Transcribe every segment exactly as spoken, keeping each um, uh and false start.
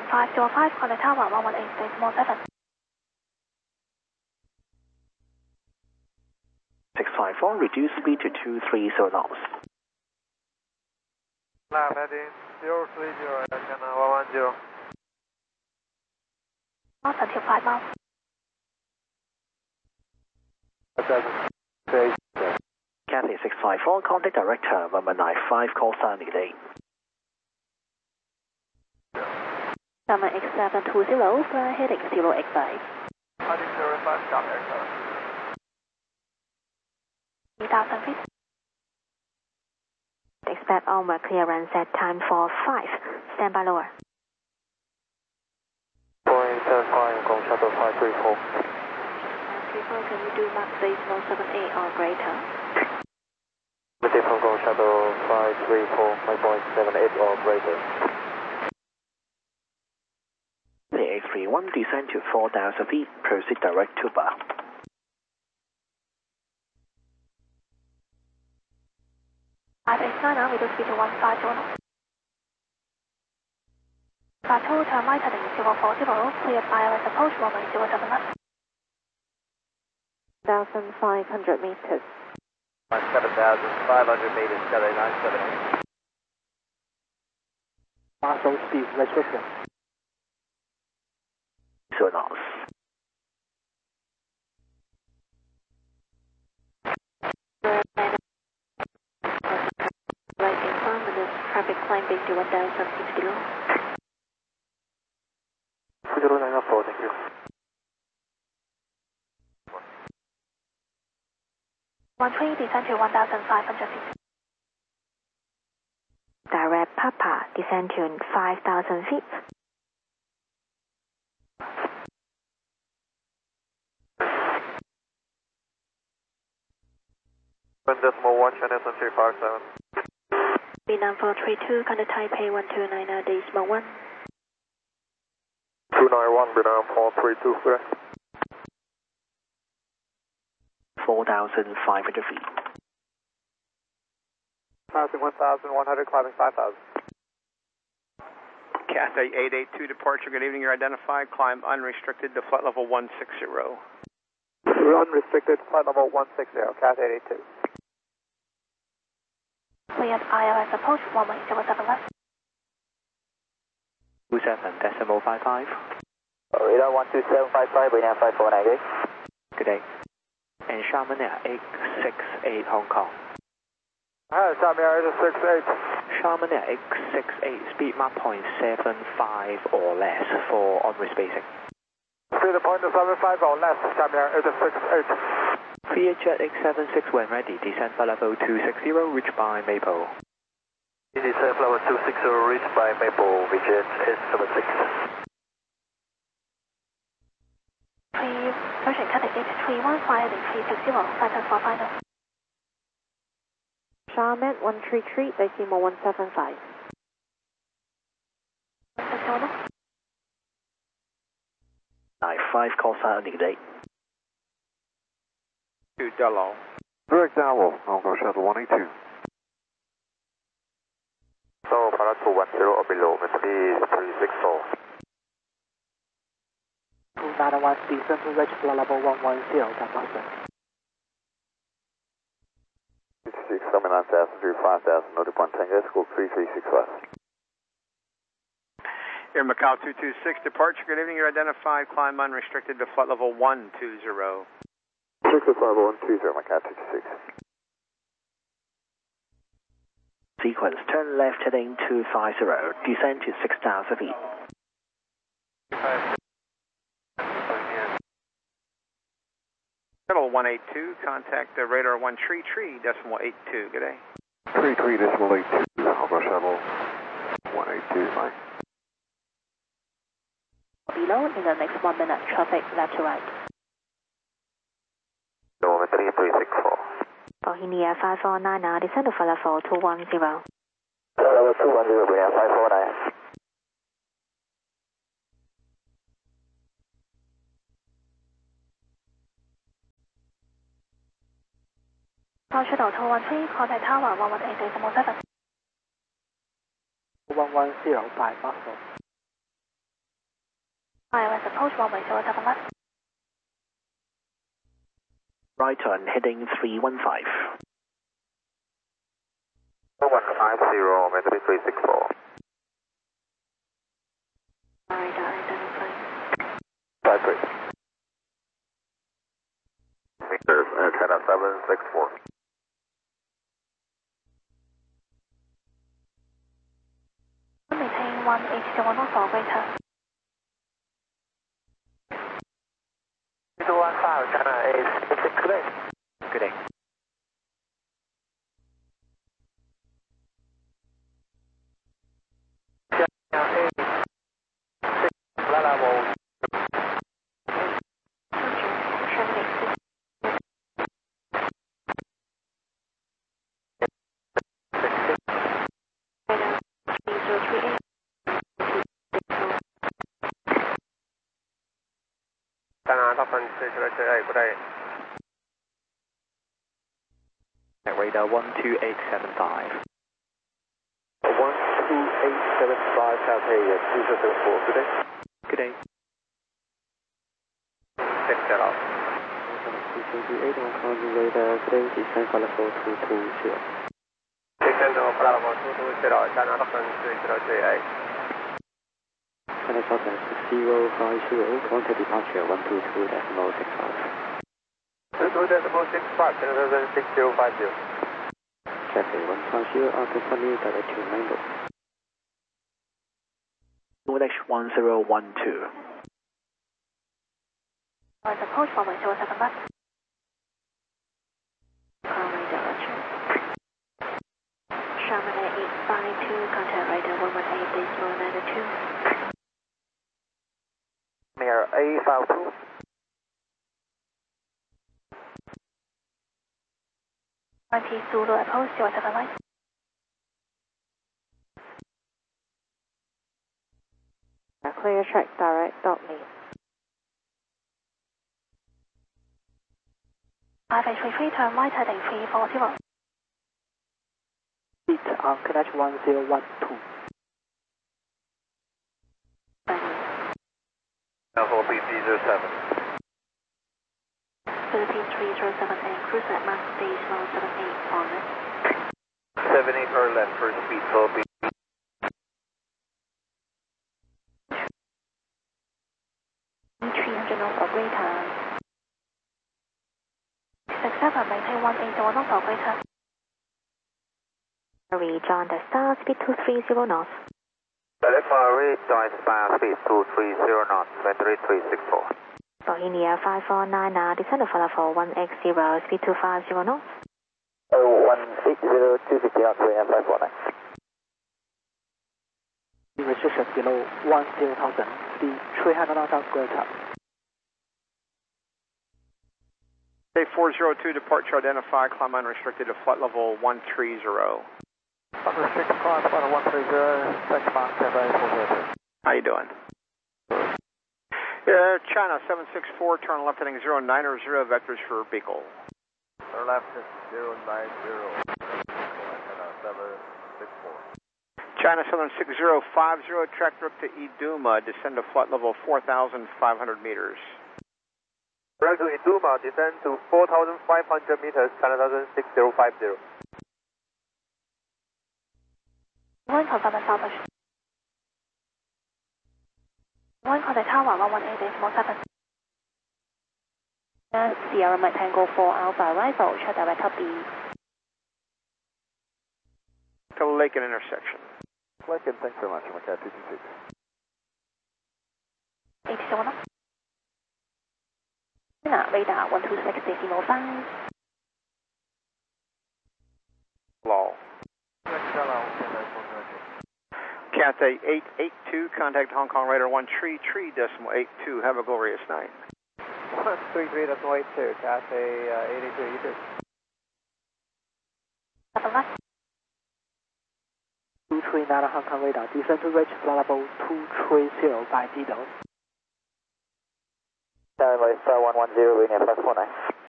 five zero five, contact tower one one eight decimal seven. six five four, reduce speed to two three zero knots. Lab heading zero three zero, channel one one zero. Lost until five miles. Cathay six five four, contact director one one nine five, call sign negate. Summer X seven two zero, fly heading zero eight five. Heading zero five, stop aircraft. three thousand feet. Expect onward clearance at time for five. Stand by lower. Point seven five, Gong Shuttle five three four. three four, can you do Mach decimal seven eight or greater? Midday from Gong Shuttle five three four, five point seven eight or greater. The eight three one, descend to four thousand feet, proceed direct to bar. five eight nine now, reduce speed to one five zero knots. Plateau, turn right heading zero four zero, cleared I L S approach, runway zero seven left. one thousand five hundred meters. seven thousand five hundred meters, Delhi nine seven eight. Muscle speed restriction. zero knots. Right in front of the traffic climbing to one thousand feet below. zero nine four, thank you. one three, descend to one thousand five hundred feet. Direct Papa, descend to five thousand feet. One decimal one, China three five seven. B nine four three two, contact Taipei one two nine nine decimal one. two nine one, B nine four three two, correct. four thousand five hundred feet. Passing one thousand one hundred, climbing five thousand. Cathay eight eight two departure, good evening, you're identified, climb unrestricted to flight level one six zero. Unrestricted, flight level one six zero, Cathay eight eight two. Cleared I L S approach, runway zero seven left. two seven decimal five five. Radar one two seven five five, Brunei five four nine eight. Good day. And Sharman Air eight six eight Hong Kong. Hi, Sharman Air eight six eight. Sharman Air eight six eight, speed Mach point seven five or less for on-way spacing. Speed point seven five or less, Sharman Air eight six eight. Vietjet X seven six when ready, descend by level two six zero, reach by Maple. Descend level two six zero, reach by Maple, Vietjet S seven six. Three, Persian contact eight three one, fly heading three six zero, flight time for final. Charlotte one three three, decimal one seven five. one six zero knots. nine five, call sign negate. To Dello. Direct download, Hong Kong Shuttle one eight two. So, Pilot two one zero or below, Mercedes three six four. two nine one, descend to register level one one zero, Boston. six seven nine thousand, three five thousand, Nordic one Tango, School three three six five. Air Macau two two six departure, good evening, you're identified, climb unrestricted to flight level one two zero. six five one two zero, Macau two two six. Sequence, turn left heading two five zero, descend to six thousand feet. Shuttle one eight two, contact the radar one three three, decimal eight two, good day. three three decimal eight two, Hong Kong Shuttle one eight two, fine. Below in the next one minute, traffic left to right. November three three six four. Bohemia five four nine now, descend to flight level two one zero. Level two one zero, Brunei five four nine. Approach shuttle two one three, contact tower one one eight decimal seven. one one zero by Muscle. approach runway zero seven left. Right turn heading three one five. one five zero, Metro three six four. Radar identifying. five three. Meters, antenna seven six four. Maintain one eight zero knots or greater. two one five, China is good day. Good day. China Top One three zero three eight, good day. Radar one two eight seven five. one two eight seven five, Taipei two zero seven four, good day. Good day. Take that off. two two eight, one calling radar today, descend for level two two zero. Descend for level two two zero, China Top One three zero three eight. China Southern six zero five zero, contact departure one two two decimal six five. two two decimal six five, China Southern six zero five zero. Traffic one five zero, Alpha Sunny, direct to Mango. English one zero one two. Right approach runway zero seven left. Runway direction. Sherman eight five two, contact radar one one eight decimal nine two. Mirror A five two. twenty Zulu approach zero seven right. Clear track direct dot me. five eight three three, turn right heading three four zero. Beat on connect one zero one two. Level B three zero seven. Philippines three zero seven eight, cruise at Max Decimal seven eight, on it. seven eight per left for speed, so B. three hundred knots or greater. six seven, maintain one eight zero knots or greater. Rejoin the star, speed two three zero knots. Delivery, joint span speed two three zero knots, Metro three six four. For India five four nine now, descend for level one X zero, speed two five zero knots. Oh, one eight zero two fifty knots, N five four nine. Restriction below one zero thousand, speed three hundred knots or greater. Okay, four zero two, departure identified, climb unrestricted to flight level one three zero. Unrestricted climb, flight one three zero, benchmark Taipei four zero two. How you doing? Yeah, China seven six four, turn left heading zero nine zero, vectors for Beagle. Turn left is zero nine zero, antenna seven six four. China Southern six zero five zero, track direct to Iduma, descend to flight level four thousand five hundred meters. Direct to Iduma, descend to four thousand five hundred meters, China Southern six zero five zero. One confirm and salvage. One contact tower one one eight decimal seven. Sierra Mike Tango four Alpha, arrival, check direct up B. To Laken intersection. Laken, thanks very much, Macau two two six. eight zero knots. Radar one two six decimal five. Law. Cathay eight eight two, contact Hong Kong radar one three three decimal eight two. Have a glorious night. one three three decimal eight two, Cathay uh, eight eight two, you too. Seven left. two three nine Hong Kong radar, descend to reach flight level two three zero by Dido. Runway star one one zero, India five four nine.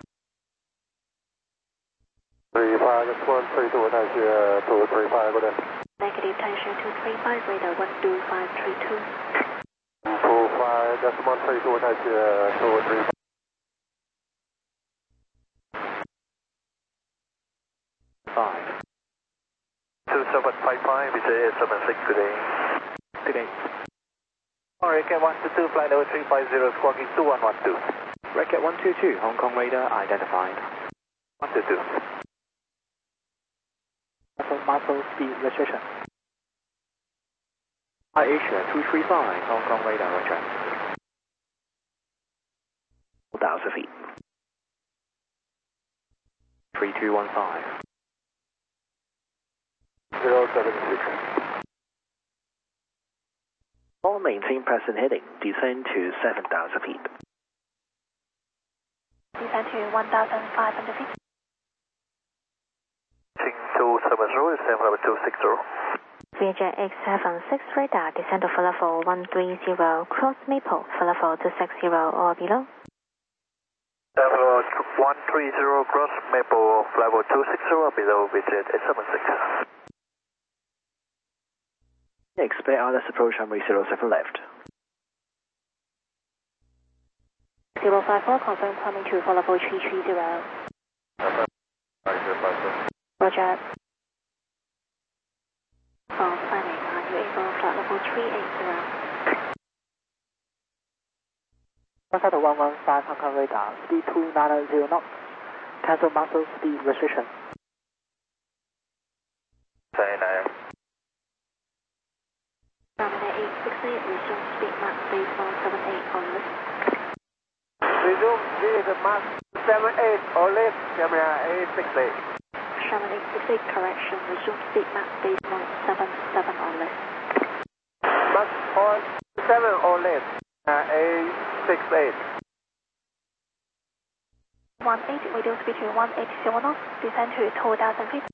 three five, just one three two, that's your two three five, go there. Negative tension two three five, radar one two five three two. two five. five, decimal three two, nice, uh, two three. Five. two seven five five, it's eight seven six, good day. Good day. Alright, Cat one two two, flight level three five zero, squawking two one one two. Red one two two, Hong Kong radar identified. one two two. Muscle speed restriction. Asia two three five, Hong Kong radar roger. four thousand feet. three two one five. zero seven six. All maintain present heading, descend to seven thousand feet. Descend to one thousand five hundred feet. two seven zero, seven level two six zero. V J X seven six radar, descend to flight level one three zero, cross Maple, flight level two six zero or below. Level one three zero, cross Maple, flight level two six zero, below V J X seven six. Expect others approach runway zero seven left. zero five four, confirm coming to flight level three three zero. Roger. For planning, are you able flight level three eight zero? One one one five, Hong Kong radar, speed two nine zero knots. Cancel muscle speed restriction. Say nine. Terminal eight six eight, resume speed max base one seven eight on list. Resume speed max seven eight or left, Terminal eight six eight. Sherman eight six eight, correction, resume speed max base one seven seven on list. Max point seven or left, uh, eight six eight. one eight, radio speed to one eight zero knots, descend to two thousand feet.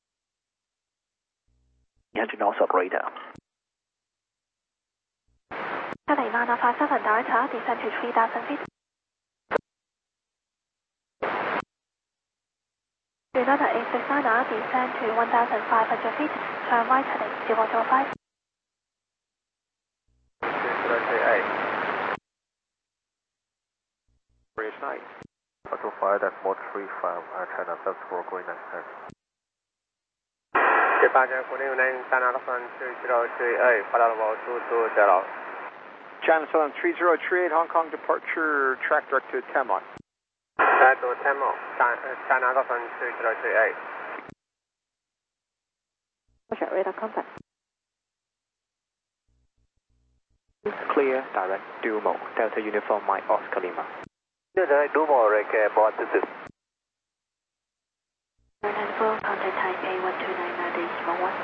Engine knots operator. Cathay nine five seven, director, descend to three thousand feet. United eight six nine, descend to one thousand five hundred feet, turn right heading zero zero five. Bridge nine. Auto five, that's mode three five, uh, China South for going next time. Departure for new name, China Southern two zero three eight, flight level two two zero. China Southern three zero three eight, Hong Kong departure, track direct to Tamon. Track to Tamon, China Southern two zero three eight. Roger, radar contact. Clear, direct, dual mode, Delta Uniform Mike Oscar Lima. Direct, dual mode, Rick, board two two. nine four, contact Taipei one two nine nine dash one one.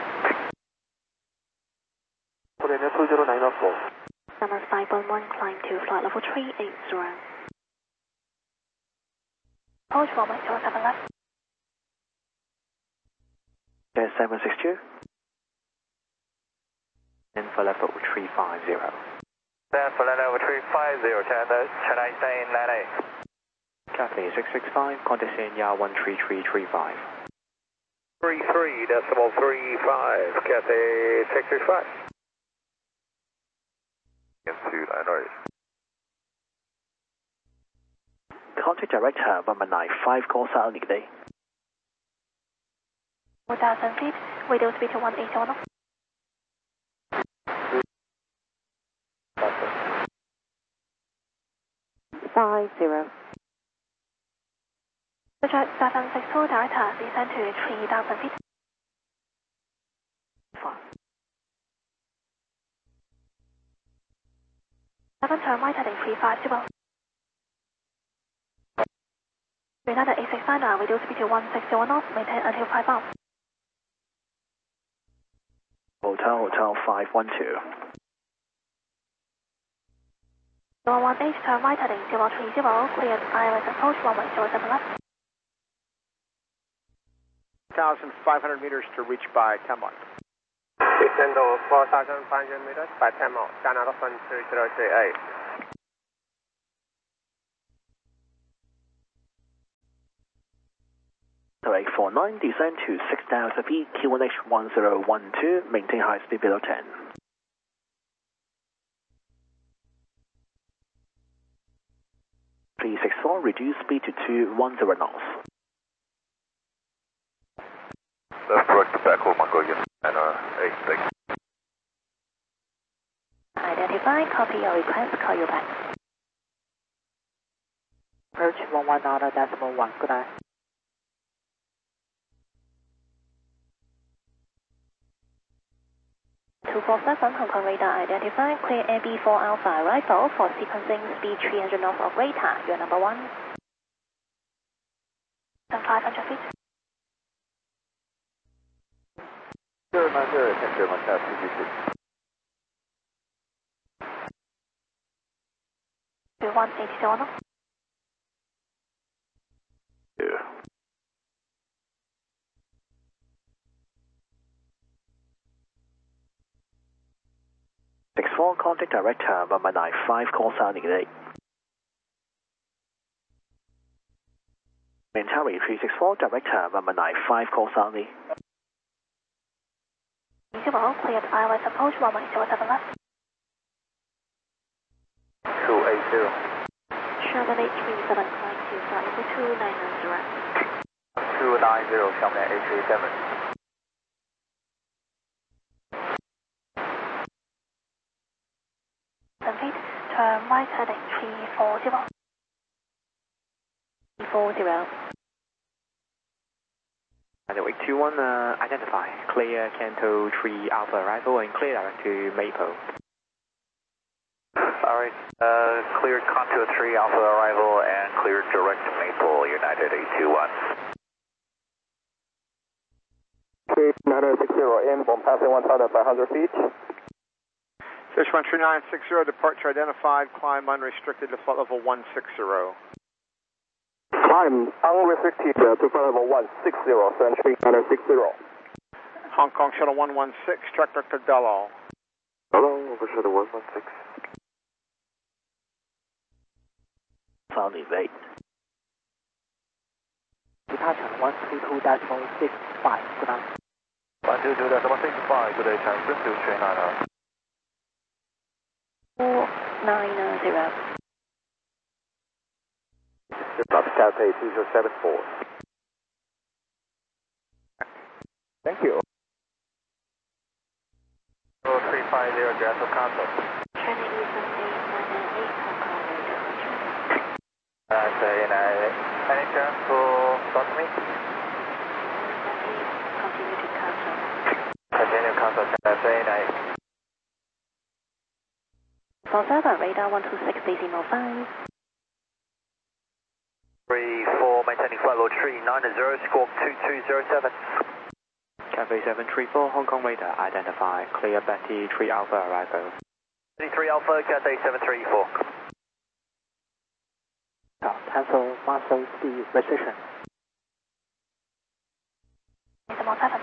Korean two zero nine four. Number five one one, climb to flight level three eight zero. Approach one one zero seven left. Jet seven six two. And for level three five zero. Then for level three five zero, China, China Eastern nine eight. Cathay six six five, contact Sanya one three three three five. three three, decimal three five, Cathay six six five. Two nine eight. Contact director one one nine five, call South Nikkei. four thousand feet, radio speed to one eight zero knots. Five zero. Roger, seven six two, director, descend to three thousand feet. Four. seven, turn right heading three five zero. United eight six nine, radio speed to one six zero knots, maintain until five miles. Hotel, Hotel five one two. zero one eight, turn right heading zero three zero, cleared I L S approach runway zero seven left. one thousand five hundred meters to reach by Tamon. Descend to four thousand five hundred meters by Tamon, China Southern two zero three eight. eight four nine, descend to six thousand feet, Q one H one zero one two, maintain high speed below ten. four, reduce speed to two one zero knots. Left direct to back, Mako, yes, and uh, eight six. Identify, copy your request, call you back. Approach one one nine decimal one, good night. two four seven, Hong Kong radar identify, clear A B four Alpha arrival for sequencing speed three hundred knots of radar, you're number one. Some five hundred feet. zero nine zero, thank you very much, have P G C. two one eight zero. Yeah. six four, contact director one one nine five, call sounding eight. Mentari three six four, director one one nine five, call sounding. Zero, cleared I L S approach one one zero seven left. two eight zero. Chevrolet three seven nine two five two nine nine zero. two nine zero, Chevrolet eight three seven. ten feet, turn right heading three four zero. three four zero. Runway two one, uh, identify, clear Canto three Alpha arrival and clear direct to Maple. Alright, uh, cleared Contour three Alpha arrival and cleared direct to Maple, United eight two one. three nine six zero, inbound passing one thousand five hundred feet. Fish one three nine six zero, departure identified, climb unrestricted to flight level one six zero. Climb unrestricted to flight level one six zero, three nine six zero. Hong Kong Shuttle one one six, track director Dello. Hello, over Shuttle one one six. Sounding eight. Departure one two two decimal six five, good night. one two two decimal six five, good day, transfer to train niner. four nine zero. Stop Cathay two zero seven four. Thank you. zero three five zero, Grasso Console. China Eastern eight nine nine eight, Hong Kong radar. Uh, say, uh, any chance for start me? Continue to cancel. Continue console, Cathay nine. four seven, radar one two six decimal five. three four, maintaining flight level three nine zero, squawk two two zero seven. Cathay seven three four, Hong Kong radar, identify, clear Betty three Alpha arrival. three Alpha, Cathay seven three four. Uh, cancel master speed restriction. Decimal seven.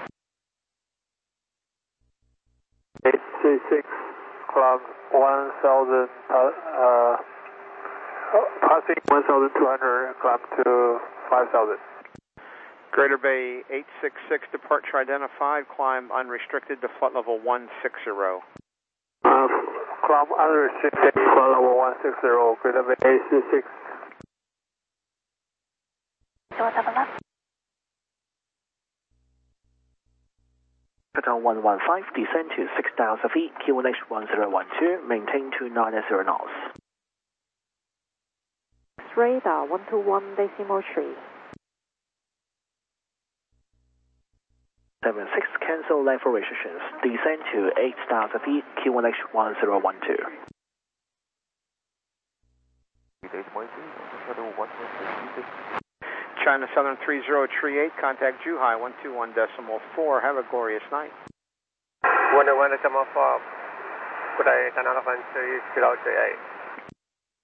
eight three six, climb one thousand, uh, uh, passing one thousand two hundred, climb to five thousand. Greater Bay eight six six, departure identified, climb unrestricted to flight level one six zero. Uh, climb unrestricted, flight level one six zero, Greater Bay eight three six. zero seven left. Qatar one one five, descend to six thousand feet, Q N H one zero one two, maintain to nine zero knots. Radar one two one decimal three. seven six, cancel level restrictions, descend to eight thousand feet, Q N H one zero one two. China Southern three zero three eight, contact Zhuhai one two one decimal four. Have a glorious night. one one decimal four, good day, Canada one three zero three eight.